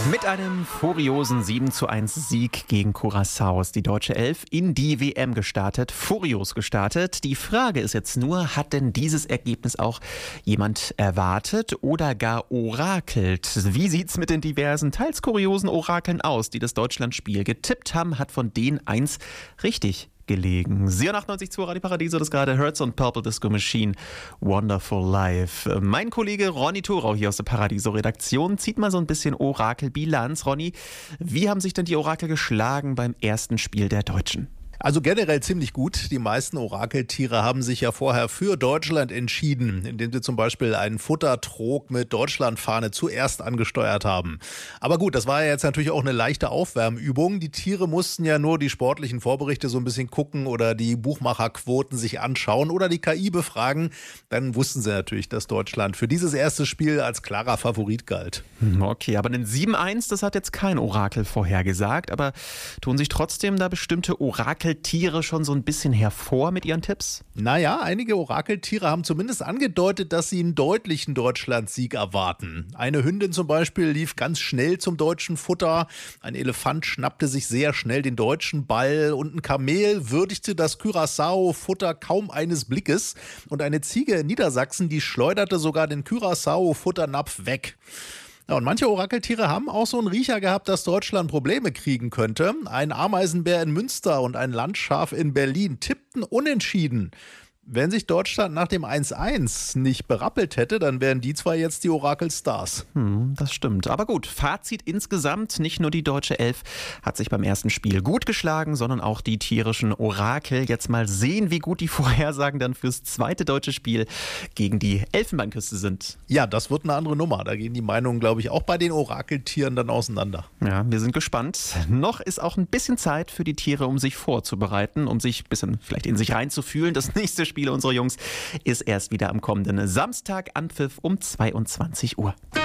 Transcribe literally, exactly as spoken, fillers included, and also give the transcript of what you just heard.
Mit einem furiosen sieben zu eins Sieg gegen Curaçao ist die deutsche Elf in die W M gestartet, furios gestartet. Die Frage ist jetzt nur, hat denn dieses Ergebnis auch jemand erwartet oder gar orakelt? Wie sieht's mit den diversen, teils kuriosen Orakeln aus, die das Deutschlandspiel getippt haben? Hat von denen eins richtig gelegen. Sie achtundneunzig Komma zwei Radio Paradiso, das gerade Hertz und Purple Disco Machine, Wonderful Life. Mein Kollege Ronny Thorau hier aus der Paradiso-Redaktion zieht mal so ein bisschen Orakelbilanz. Ronny, wie haben sich denn die Orakel geschlagen beim ersten Spiel der Deutschen? Also generell ziemlich gut. Die meisten Orakeltiere haben sich ja vorher für Deutschland entschieden, indem sie zum Beispiel einen Futtertrog mit Deutschlandfahne zuerst angesteuert haben. Aber gut, das war ja jetzt natürlich auch eine leichte Aufwärmübung. Die Tiere mussten ja nur die sportlichen Vorberichte so ein bisschen gucken oder die Buchmacherquoten sich anschauen oder die K I befragen. Dann wussten sie natürlich, dass Deutschland für dieses erste Spiel als klarer Favorit galt. Okay, aber ein sieben eins, das hat jetzt kein Orakel vorhergesagt. Aber tun sich trotzdem da bestimmte Orakel Tiere schon so ein bisschen hervor mit ihren Tipps? Naja, einige Orakeltiere haben zumindest angedeutet, dass sie einen deutlichen Deutschlandsieg erwarten. Eine Hündin zum Beispiel lief ganz schnell zum deutschen Futter, ein Elefant schnappte sich sehr schnell den deutschen Ball und ein Kamel würdigte das Curaçao-Futter kaum eines Blickes und eine Ziege in Niedersachsen, die schleuderte sogar den Curaçao-Futternapf weg. Ja, und manche Orakeltiere haben auch so einen Riecher gehabt, dass Deutschland Probleme kriegen könnte. Ein Ameisenbär in Münster und ein Landschaf in Berlin tippten unentschieden. Wenn sich Deutschland nach dem eins eins nicht berappelt hätte, dann wären die zwei jetzt die Orakelstars. Hm, das stimmt. Aber gut, Fazit insgesamt, nicht nur die deutsche Elf hat sich beim ersten Spiel gut geschlagen, sondern auch die tierischen Orakel. Jetzt mal sehen, wie gut die Vorhersagen dann fürs zweite deutsche Spiel gegen die Elfenbeinküste sind. Ja, das wird eine andere Nummer. Da gehen die Meinungen, glaube ich, auch bei den Orakeltieren dann auseinander. Ja, wir sind gespannt. Noch ist auch ein bisschen Zeit für die Tiere, um sich vorzubereiten, um sich ein bisschen vielleicht in sich reinzufühlen. Das nächste Spiel unserer Jungs ist erst wieder am kommenden Samstag, Anpfiff um zweiundzwanzig Uhr.